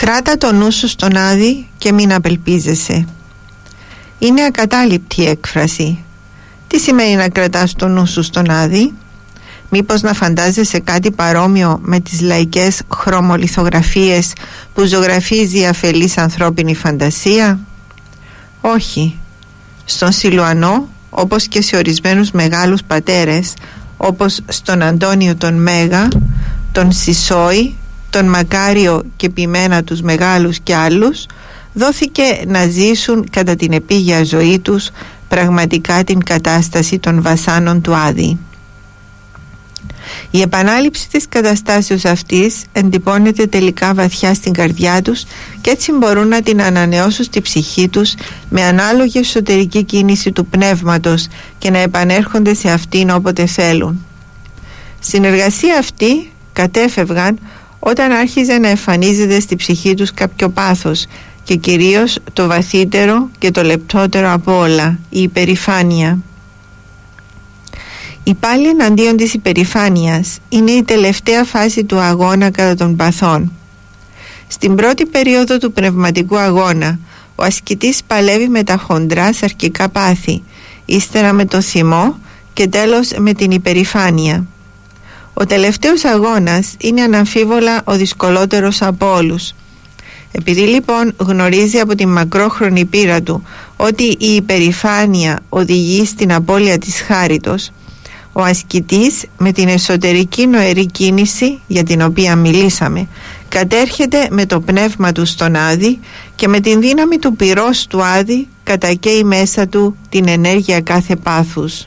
Κράτα το νου σου στον Άδη και μην απελπίζεσαι. Είναι ακατάληπτη η έκφραση. Τι σημαίνει να κρατάς το νου σου στον Άδη? Μήπως να φαντάζεσαι κάτι παρόμοιο με τις λαϊκές χρωμολιθογραφίες που ζωγραφίζει η αφελής ανθρώπινη φαντασία? Όχι. Στον Σιλουανό, όπως και σε ορισμένους μεγάλους πατέρες, όπως στον Αντώνιο τον Μέγα, τον Σισόη, τον Μακάριο και ποιμένα τους μεγάλους και άλλους, δόθηκε να ζήσουν κατά την επίγεια ζωή τους πραγματικά την κατάσταση των βασάνων του Άδη. Η επανάληψη της καταστάσεως αυτής εντυπώνεται τελικά βαθιά στην καρδιά τους και έτσι μπορούν να την ανανεώσουν στη ψυχή τους με ανάλογη εσωτερική κίνηση του πνεύματος και να επανέρχονται σε αυτήν όποτε θέλουν. Στην εργασία αυτή κατέφευγαν όταν άρχιζε να εμφανίζεται στη ψυχή τους κάποιο πάθος και κυρίως το βαθύτερο και το λεπτότερο από όλα, η υπερηφάνεια. Η πάλη εναντίον της υπερηφάνειας είναι η τελευταία φάση του αγώνα κατά των παθών. Στην πρώτη περίοδο του πνευματικού αγώνα, ο ασκητής παλεύει με τα χοντρά σαρκικά πάθη, ύστερα με το θυμό και τέλος με την υπερηφάνεια. Ο τελευταίος αγώνας είναι αναμφίβολα ο δυσκολότερος από όλους. Επειδή λοιπόν γνωρίζει από την μακρόχρονη πείρα του ότι η υπερηφάνεια οδηγεί στην απώλεια της χάριτος, ο ασκητής με την εσωτερική νοερή κίνηση για την οποία μιλήσαμε κατέρχεται με το πνεύμα του στον Άδη και με την δύναμη του πυρός του Άδη κατακαίει μέσα του την ενέργεια κάθε πάθους.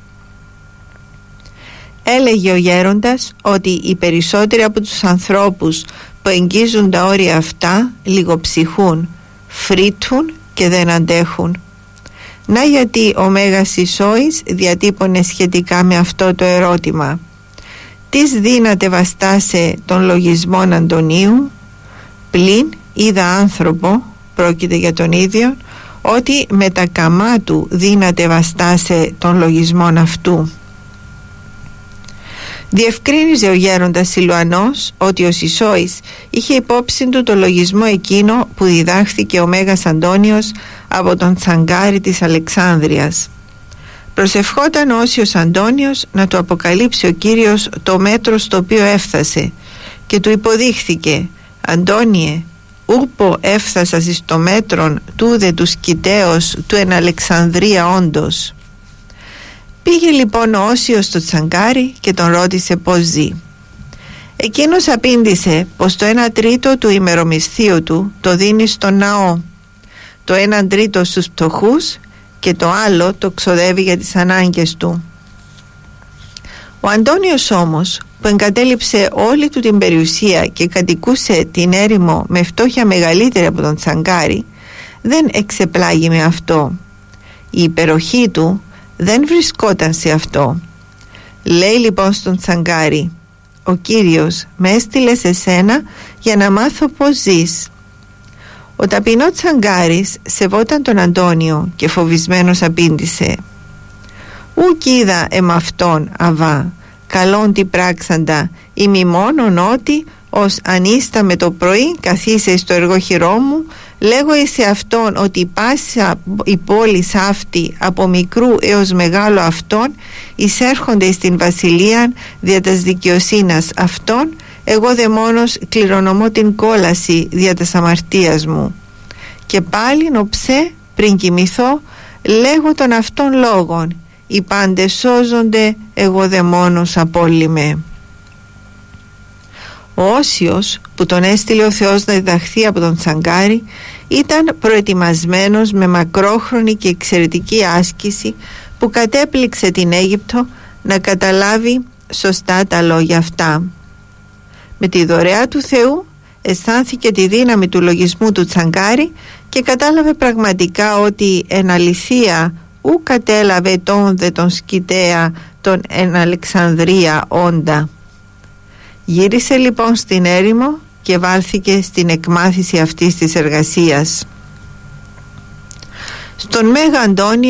Έλεγε ο γέροντας ότι οι περισσότεροι από τους ανθρώπους που εγγίζουν τα όρια αυτά λιγοψυχούν, φρύτουν και δεν αντέχουν. Να γιατί ο Μέγας Σισόης διατύπωνε σχετικά με αυτό το ερώτημα: «Τις δύναται βαστάσε των λογισμών Αντωνίου, πλην είδα άνθρωπο», πρόκειται για τον ίδιο, «ότι με τα καμά του δύναται βαστάσε των λογισμών αυτού». Διευκρίνιζε ο γέροντας Σιλουανός ότι ο Σισόης είχε υπόψη του το λογισμό εκείνο που διδάχθηκε ο Μέγας Αντώνιος από τον Τσαγκάρη της Αλεξάνδρειας. Προσευχόταν ο Όσιος Αντώνιος να του αποκαλύψει ο Κύριος το μέτρο στο οποίο έφτασε και του υποδείχθηκε: «Αντώνιε, ούπο έφθασα εις το μέτρον τούδε του σκητέως του εν Αλεξανδρία όντως». Πήγε λοιπόν ο Όσιος στο Τσαγκάρι και τον ρώτησε πώς ζει. Εκείνος απήντησε πως το 1/3 του ημερομισθίου του το δίνει στον ναό, το 1/3 στους πτωχούς και το άλλο το ξοδεύει για τις ανάγκες του. Ο Αντώνιος όμως, που εγκατέλειψε όλη του την περιουσία και κατοικούσε την έρημο με φτώχεια μεγαλύτερη από τον Τσαγκάρι, δεν εξεπλάγει με αυτό. Η υπεροχή του δεν βρισκόταν σε αυτό. Λέει λοιπόν στον Τσαγκάρι: «Ο Κύριος με έστειλε σε σένα για να μάθω πώς ζεις». Ο ταπεινό Τσαγκάρης σεβόταν τον Αντώνιο και φοβισμένος απήντησε: «Ουκ είδα εμαυτόν αβά, καλόν τι πράξαντα, ημι μόνον ότι ως ανίστα με το πρωί καθίσε στο εργοχειρό μου, λέγω σε αυτόν ότι πάσα η πόλη αυτή από μικρού έως μεγάλο αυτόν εισέρχονται στην βασιλείαν δια τας δικαιοσύνας αυτών, εγώ δε μόνος κληρονομώ την κόλαση δια τας αμαρτίας μου. Και πάλι νοψέ πριν κοιμηθώ λέγω των αυτών λόγων, οι πάντες σώζονται, εγώ δε μόνος απόλυμαι». Ο Όσιος, που τον έστειλε ο Θεός να διδαχθεί από τον Τσαγκάρι, ήταν προετοιμασμένος με μακρόχρονη και εξαιρετική άσκηση που κατέπληξε την Αίγυπτο να καταλάβει σωστά τα λόγια αυτά. Με τη δωρεά του Θεού αισθάνθηκε τη δύναμη του λογισμού του Τσαγκάρι και κατάλαβε πραγματικά ότι εν αληθεία ου κατέλαβε τον δε τον σκητέα τον εν Αλεξανδρία όντα. Γύρισε λοιπόν στην έρημο και βάλθηκε στην εκμάθηση αυτής της εργασίας. Στον Μέγα Αντώνιο